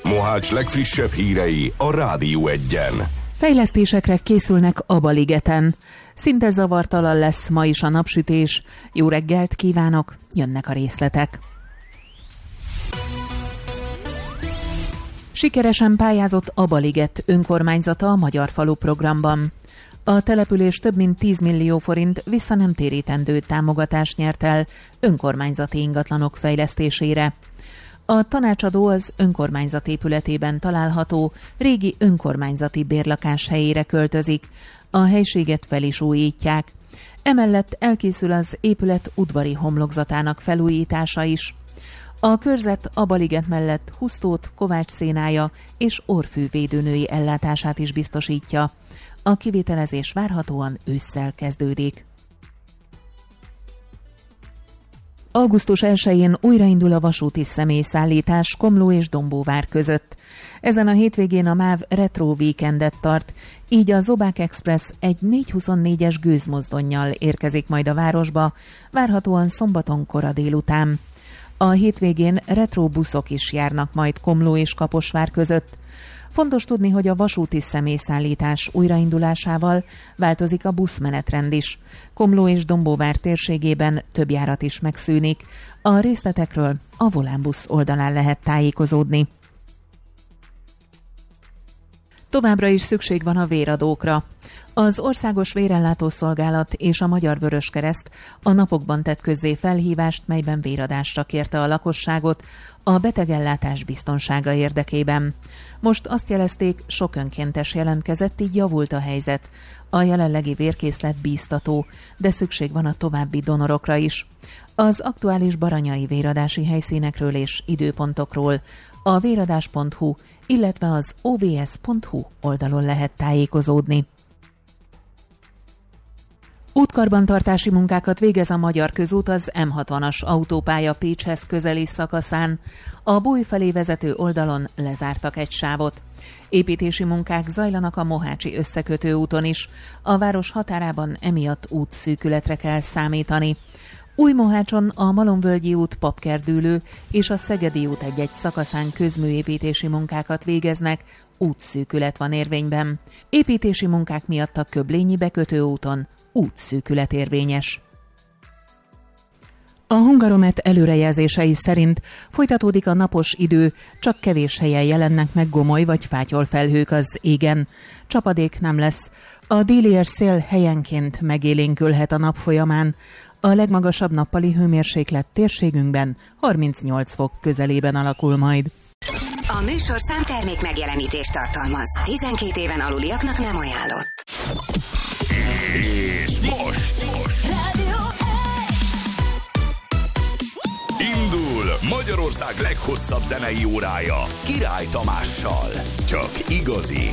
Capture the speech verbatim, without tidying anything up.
Mohács legfrissebb hírei a Rádió Egyen. Fejlesztésekre készülnek Aba-ligeten. Szinte zavartalan lesz ma is a napsütés. Jó reggelt kívánok, jönnek a részletek. Sikeresen pályázott Aba-liget önkormányzata a Magyar Falu programban. A település több mint tíz millió forint vissza nem térítendő támogatást nyert el önkormányzati ingatlanok fejlesztésére. A tanácsadó az önkormányzat épületében található régi önkormányzati bérlakás helyére költözik. A helységet fel is újítják. Emellett elkészül az épület udvari homlokzatának felújítása is. A körzet Aba-liget mellett Husztót, Kovács szénája és orrfűvédőnői ellátását is biztosítja. A kivitelezés várhatóan ősszel kezdődik. augusztus elsején újraindul a vasúti személyszállítás Komló és Dombóvár között. Ezen a hétvégén a MÁV Retro Weekendet tart, így a Zobák Express egy négyszázhuszonnégyes gőzmozdonnyal érkezik majd a városba, várhatóan szombaton kora délután. A hétvégén retro buszok is járnak majd Komló és Kaposvár között. Fontos tudni, hogy a vasúti személyszállítás újraindulásával változik a buszmenetrend is. Komló és Dombóvár térségében több járat is megszűnik. A részletekről a Volánbusz oldalán lehet tájékozódni. Továbbra is szükség van a véradókra. Az Országos Vérellátószolgálat és a Magyar Vöröskereszt a napokban tett közzé felhívást, melyben véradásra kérte a lakosságot a betegellátás biztonsága érdekében. Most azt jelezték, sok önkéntes jelentkezett, így javult a helyzet. A jelenlegi vérkészlet bíztató, de szükség van a további donorokra is. Az aktuális baranyai véradási helyszínekről és időpontokról a véradás pont hu, illetve az o vé es pont hu oldalon lehet tájékozódni. Útkarbantartási munkákat végez a Magyar Közút az em hatvanas autópálya Pécshez közeli szakaszán. A Búj felé vezető oldalon lezártak egy sávot. Építési munkák zajlanak a mohácsi összekötő úton is. A város határában emiatt útszűkületre kell számítani. Újmohácson a Malomvölgyi út Papkerdülő és a Szegedi út egy-egy szakaszán közműépítési munkákat végeznek, útszűkület van érvényben. Építési munkák miatt a Köblényi bekötő úton útszűkület érvényes. A Hungaromet előrejelzései szerint folytatódik a napos idő, csak kevés helyen jelennek meg gomoly vagy fátyolfelhők az égen. Csapadék nem lesz. A déli szél helyenként megélénkülhet a nap folyamán. A legmagasabb nappali hőmérséklet térségünkben harmincnyolc fok közelében alakul majd. A műsorszám termék megjelenítést tartalmaz. tizenkét éven aluliaknak nem ajánlott. És most, most. Rádió Indul Magyarország leghosszabb zenei órája Király Tamással. Csak igazi,